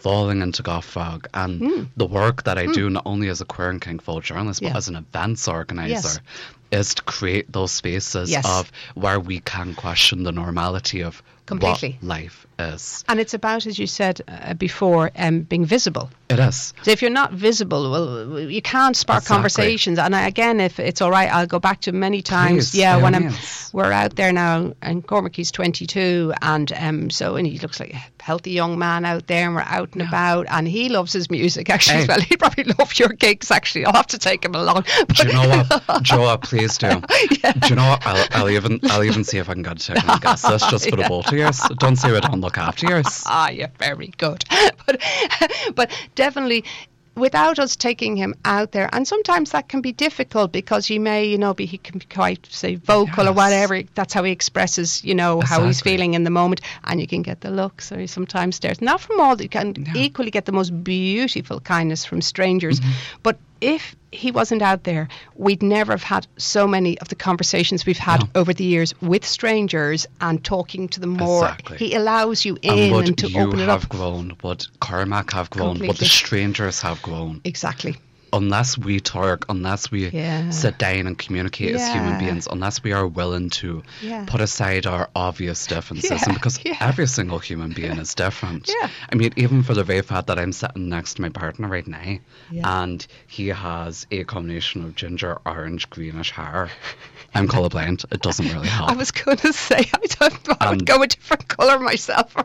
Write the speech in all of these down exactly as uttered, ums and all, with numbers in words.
falling into Goth Frog and mm. the work that I mm. do not only as a queer and kink folk journalist but yeah. as an events organizer yes. is to create those spaces yes. of where we can question the normality of completely what life is. And it's about, as you said uh, before, um, being visible. It is. So if you're not visible, well, you can't spark exactly. conversations. And I, again, if it's all right, I'll go back to many times. Please, yeah, when I'm, means. we're out there now, and Cormac, he's twenty-two, and um, so and he looks like a healthy young man out there, and we're out and yeah. about, and he loves his music. Actually, hey. well, he'd probably love your gigs. Actually, I'll have to take him along. But do you know what, Joa? Please do. yeah. Do you know what? I'll, I'll even I'll even see if I can get a ticket and guess this just for yeah. the both of yours. Don't say we don't look after yours. Ah, you're very good. But but definitely, without us taking him out there, and sometimes that can be difficult because he may, you know, be he can be quite, say, vocal yes. or whatever. That's how he expresses, you know, exactly. how he's feeling in the moment, and you can get the looks, or he sometimes stares. Not from all, you can no. equally get the most beautiful kindness from strangers, mm-hmm. but if he wasn't out there, we'd never have had so many of the conversations we've had no. over the years with strangers and talking to them more. Exactly. He allows you in and, and to you open it up. have grown, what Cormac have grown, Completely. what the strangers have grown. Exactly. Unless we talk, unless we yeah. sit down and communicate yeah. as human beings, unless we are willing to yeah. put aside our obvious differences, yeah. and because yeah. every single human being is different. Yeah. I mean, even for the very fact that I'm sitting next to my partner right now, yeah. and he has a combination of ginger, orange, greenish hair. I'm colourblind. It doesn't really help. I was going to say, I don't know. I would go a different colour myself.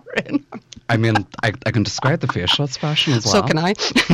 I mean, I, I can describe the facial expression as well. So can I.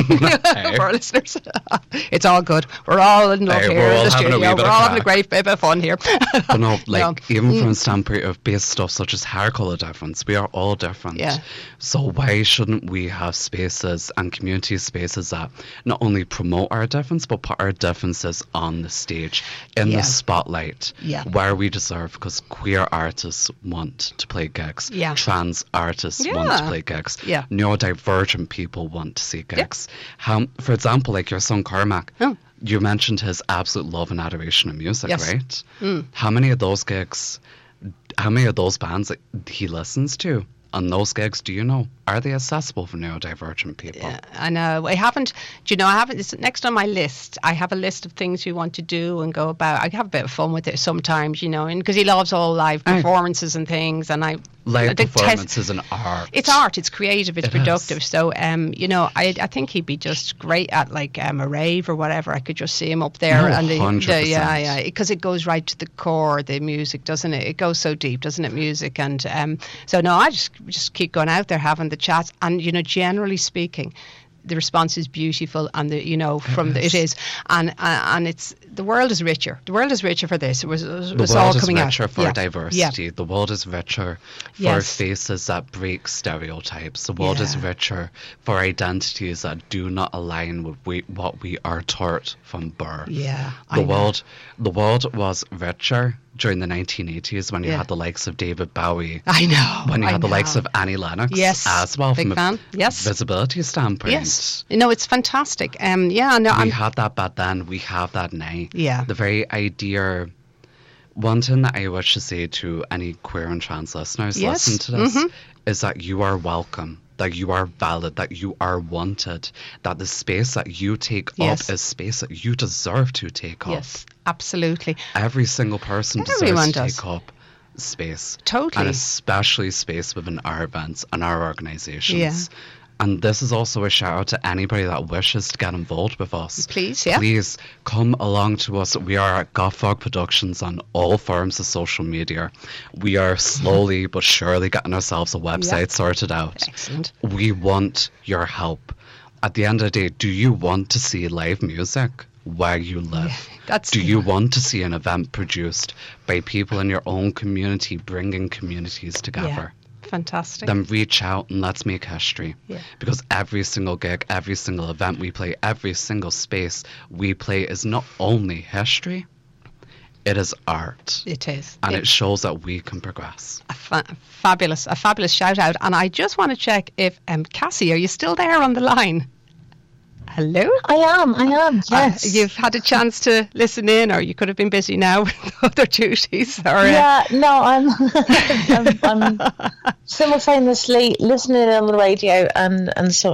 Hey. For our listeners. It's all good. We're all in love hey, here we're in all the having studio. a wee bit We're of all crack. having a great bit of fun here. But no, like, no. even mm. from a standpoint of base stuff such as hair colour difference, we are all different. Yeah. So why shouldn't we have spaces and community spaces that not only promote our difference, but put our differences on the stage, in yeah. the spotlight, yeah. where we deserve, because queer artists want to play gigs, yeah. trans artists yeah. want to play gigs, yeah. neurodivergent people want to see gigs. Yeah. How, for example, like your son Cormac, oh. you mentioned his absolute love and adoration of music, yes. right? Mm. How many of those gigs, how many of those bands that he listens to on those gigs, do you know, are they accessible for neurodivergent people? Yeah, I know. I haven't, do you know, I haven't, it's next on my list. I have a list of things we want to do and go about. I have a bit of fun with it sometimes, you know, and because he loves all live performances Aye. and things, and I... Live performances and art. It's art, it's creative, it's it productive. Is. So, um, you know, I I think he'd be just great at like um, a rave or whatever. I could just see him up there. No, and the, one hundred percent. The, yeah, yeah, because it goes right to the core, the music, doesn't it? It goes so deep, doesn't it, music? And um, so, no, I just just keep going out there having the chats. And, you know, generally speaking, the response is beautiful, and the you know from it is, the, it is and uh, and it's the world is richer. The world is richer for this. It was, it was the all world coming is richer out. for yeah. diversity. Yeah. The world is richer for yes. faces that break stereotypes. The world yeah. is richer for identities that do not align with we, what we are taught from birth. Yeah, the I world, the world was richer during the nineteen eighties when you yeah. had the likes of David Bowie. I know. When you I had the know. likes of Annie Lennox yes. as well, Big from fan. a yes. visibility standpoint. Yes. You know, it's fantastic. Um, yeah, no, we I'm, had that back then, we have that now. Yeah. The very idea, one thing that I wish to say to any queer and trans listeners yes. listen to this, mm-hmm. is that you are welcome, that you are valid, that you are wanted, that the space that you take yes. up is space that you deserve to take up. Yes, absolutely. Every single person Everyone deserves to does. take up space. Totally. And especially space within our events and our organisations. Yeah. And this is also a shout out to anybody that wishes to get involved with us. Please, yeah. Please come along to us. We are at Goth Frog Productions on all forms of social media. We are slowly but surely getting ourselves a website yeah. sorted out. Excellent. We want your help. At the end of the day, do you want to see live music where you live? Yeah, that's do you want to see an event produced by people in your own community, bringing communities together? Yeah. Fantastic. Then reach out and let's make history. Yeah. Because every single gig, every single event we play, every single space we play is not only history, it is art. It is. And it, it shows that we can progress. A fa- fabulous, a fabulous shout out. And I just want to check if, um, Cassie, are you still there on the line? Hello? I am, I am, yes. Uh, you've had a chance to listen in, or you could have been busy now with other duties. Or, uh, yeah, no, I'm, I'm, I'm simultaneously listening on the radio and, and so